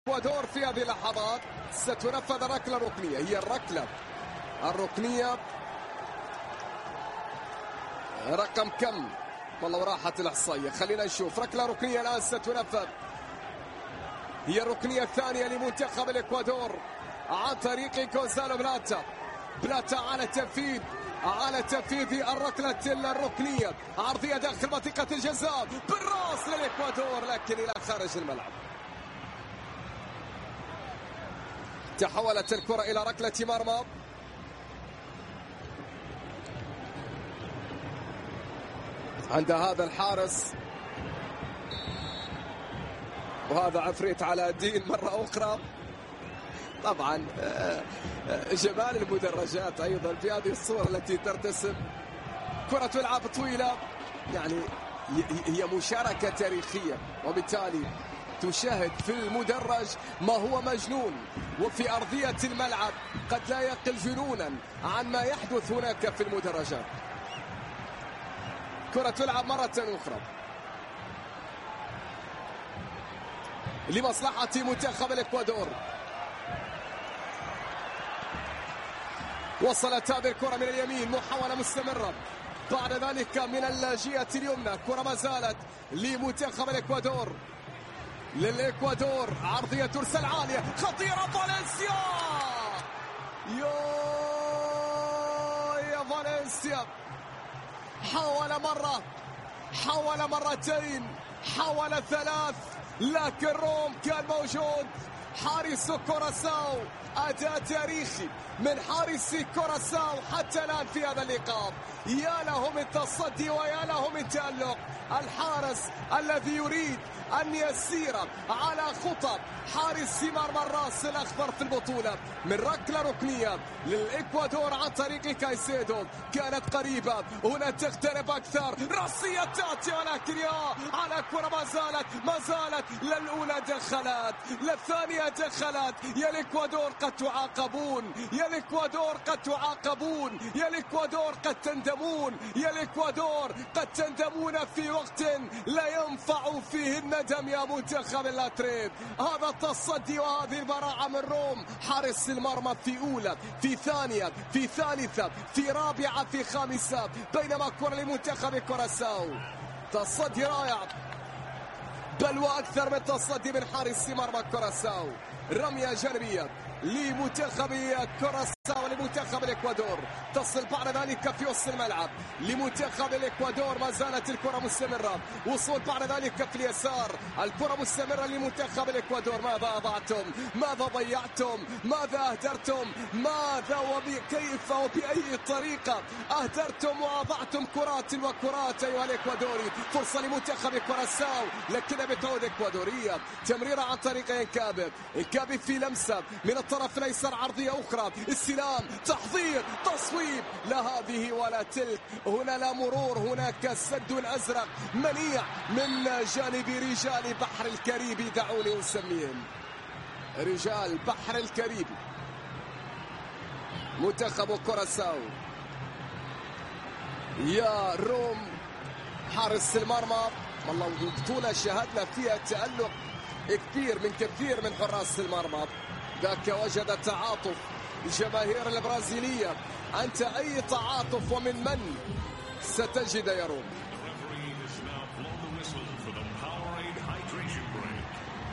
الإكوادور في هذه اللحظات ستنفذ الركلة الركنية. هي الركلة الركنية رقم كم؟ والله وراحت الإحصائية. خلينا نشوف. ركلة ركنية الآن ستنفذ. هي الركنية الثانية لمنتخب الإكوادور عن طريق غونزالو بلاتا على تنفيذ الركلة الركنية. عرضية داخل منطقة الجزاء بالراس للإكوادور لكن إلى خارج الملعب. تحولت الكرة إلى ركلة مرمى. عند هذا الحارس وهذا عفريت علاء الدين مرة أخرى. طبعا جمال المدرجات أيضا في هذه الصورة التي ترتسم. كرة تلعب طويلة، يعني هي مشاركة تاريخية وبالتالي تشاهد في المدرج ما هو مجنون، وفي أرضية الملعب قد لا يقل جنونا عن ما يحدث هناك في المدرجات. كرة تلعب مرة أخرى لمصلحة منتخب الإكوادور. وصلت هذه الكرة من اليمين، محاولة مستمرة بعد ذلك من الجهة اليمنى. كرة ما زالت لمنتخب الإكوادور. للإكوادور عرضية ترسل عالية خطيرة. فالنسيا يا فالنسيا حاول مرة، حاول مرتين، حاول ثلاث، لكن روم كان موجود. حارس كوراساو، أداء تاريخي من حارس كوراساو حتى الآن في هذا اللقاء. يا له من تصدي ويا له من تألق. الحارس الذي يريد أن يسير على خطى حارس مرمى الراس الأخضر في البطولة. من ركلة ركنية للإكوادور عن طريق كايسيدو كانت قريبة، هنا تقترب أكثر. رأسية تأتي ولكن على كرة ما زالت للأولى دخلت، للثانية دخلت. يا الإكوادور قد تعاقبون، يا الإكوادور قد تعاقبون، يا الإكوادور قد تندمون، يا الإكوادور قد تندمون في وقت لا ينفع فيه الندم يا منتخب اللاتريب. هذا التصدي وهذه البراعة من روم. حارس المرمى في أولى، في ثانية، في ثالثة، في رابعة، في خامسة، بينما كرة لمنتخب كوراساو. تصدي رائع، بل وأكثر من تصدي من حارس مرمى كوراساو. رمية جانبية لمنتخب كوراساو لمنتخب الإكوادور، تصل بعد ذلك في وسط الملعب لمنتخب الإكوادور. ما زالت الكرة مستمرة، وصول بعد ذلك في اليسار، الكرة مستمرة لمنتخب الإكوادور. ماذا أضعتم؟ ماذا ضيعتم؟ ماذا أهدرتم؟ ماذا وكيف وبأي طريقة أهدرتم وأضعتم كرات وكرات أيها الإكوادوري؟ فرصة لمنتخب كوراساو لكنها بتعود إكوادورية. تمريرة عن طريق إنكابي في لمسة من الطرف الأيسر، عرضية أخرى، استلام، تحضير، تصويب، لا هذه ولا تلك. هنا لا مرور، هناك سد أزرق منيع من جانب رجال بحر الكاريبي. دعوني أسميهم رجال بحر الكاريبي. منتخب كوراساو يا روم حارس المرمى. والله بطولة شاهدنا فيها تألق كثير من حراس المرمى. ذاك وجد تعاطف الجماهير البرازيلية. أنت أي تعاطف ومن من ستجد يا روم؟